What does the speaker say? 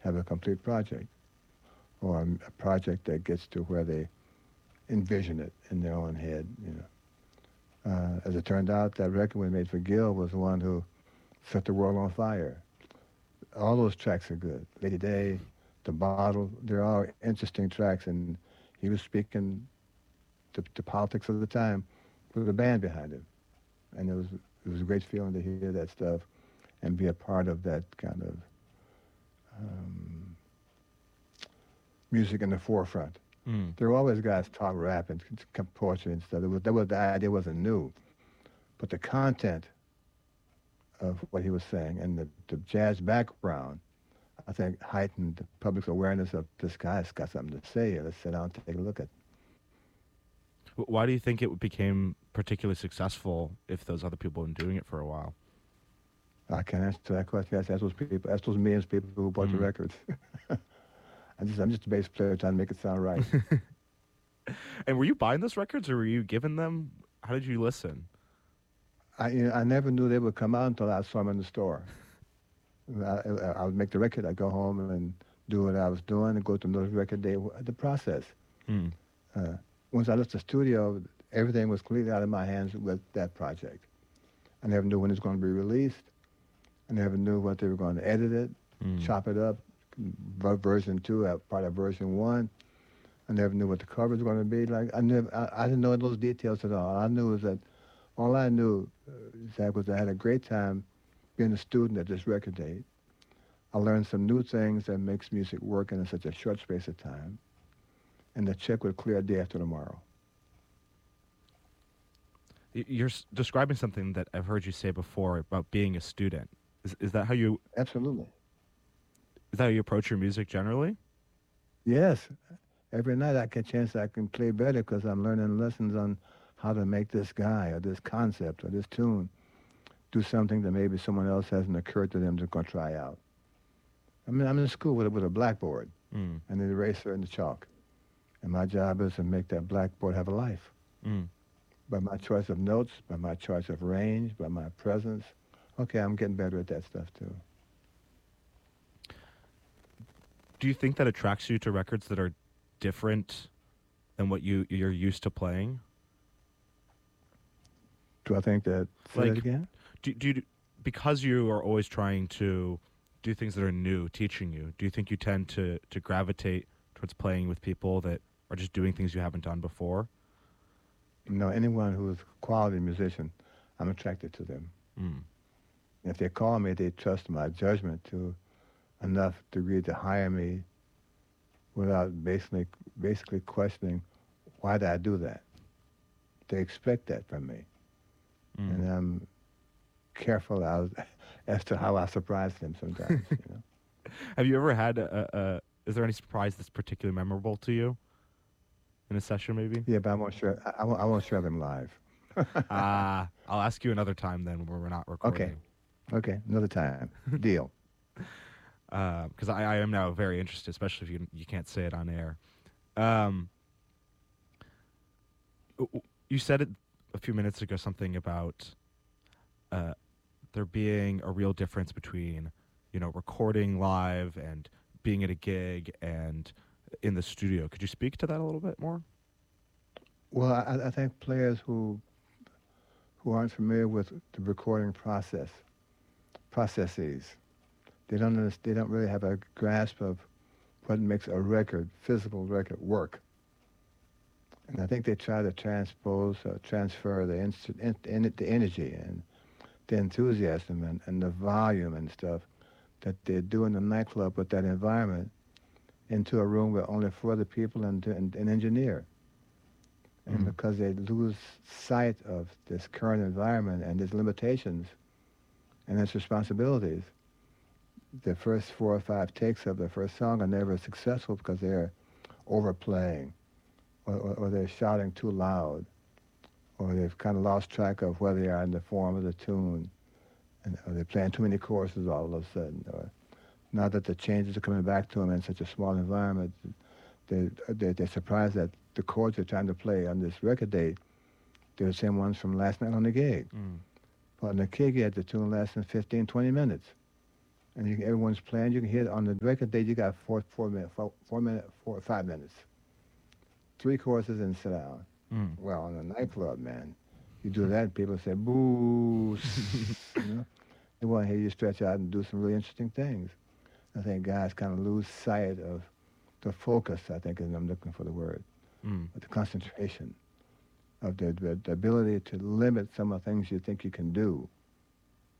have a complete project, or a project that gets to where they envision it in their own head. As it turned out, that record we made for Gil was the one who set the world on fire. All those tracks are good. Lady Day, The Bottle, they're all interesting tracks, and he was speaking to politics of the time with a band behind him. And it was a great feeling to hear that stuff and be a part of that kind of music in the forefront. Mm. There were always guys talk rap and poetry and stuff. The idea wasn't new, but the content of what he was saying and the jazz background, I think, heightened the public's awareness of this guy's got something to say. Let's sit down and take a look at. Why do you think it became particularly successful if those other people have been doing it for a while? I can't answer that question. Ask those people. Ask those millions of people who bought the records. I'm just a bass player trying to make it sound right. And were you buying those records, or were you giving them? How did you listen? I never knew they would come out until I saw them in the store. I would make the record. I'd go home and do what I was doing and go to another record day. The process. Mm. Once I left the studio, everything was completely out of my hands with that project. I never knew when it was going to be released. I never knew what they were going to edit it, chop it up, version 2, part of version 1. I never knew what the cover was going to be like. I didn't know those details at all. All I knew, Zach, was I had a great time being a student at this record date. I learned some new things that makes music work in such a short space of time. And the check would clear day after tomorrow. You're describing something that I've heard you say before about being a student. Is that how you? Absolutely. Is that how you approach your music generally? Yes. Every night I get a chance I can play better because I'm learning lessons on how to make this guy or this concept or this tune do something that maybe someone else hasn't occurred to them to go try out. I mean, I'm in school with a blackboard and an eraser and the chalk. And my job is to make that blackboard have a life. By my choice of notes, by my choice of range, by my presence. Okay, I'm getting better at that stuff too. Do you think that attracts you to records that are different than what you're used to playing? Do I think that? Say that again? Do you, because you are always trying to do things that are new, teaching you, do you think you tend to gravitate towards playing with people that are just doing things you haven't done before? No, anyone who is a quality musician, I'm attracted to them. If they call me, they trust my judgment to enough degree to hire me without basically questioning, why did I do that? They expect that from me. And I'm careful as to how I surprise them sometimes. Have you ever had is there any surprise that's particularly memorable to you in a session maybe? Yeah, but I won't share them live. I'll ask you another time then where we're not recording. Okay, another time. Deal. Because I am now very interested, especially if you can't say it on air. You said it a few minutes ago, something about there being a real difference between, recording live and being at a gig and in the studio. Could you speak to that a little bit more? Well, I think players who aren't familiar with the recording processes, they don't really have a grasp of what makes a physical record work. And I think they try to transfer the energy and the enthusiasm and the volume and stuff that they do in the nightclub with that environment into a room with only 4 other people and an engineer. And because they lose sight of this current environment and its limitations and its responsibilities, the first 4 or 5 takes of the first song are never successful because they're overplaying or they're shouting too loud or they've kind of lost track of where they are in the form of the tune or they're playing too many choruses all of a sudden. Or now that the changes are coming back to them in such a small environment, they're surprised that the chords they're trying to play on this record date, they're the same ones from last night on the gig. But on the gig, the tune lasts in 15, 20 minutes. and everyone's playing. You can hear it on the record day. You got 5 minutes, 3 choruses and sit down. Mm. Well, in a nightclub, man, you do that, people say boo. You know, they want to hear you stretch out and do some really interesting things. I think guys kind of lose sight of the focus. I think is I'm looking for the word, Mm. but the concentration of the ability to limit some of the things you think you can do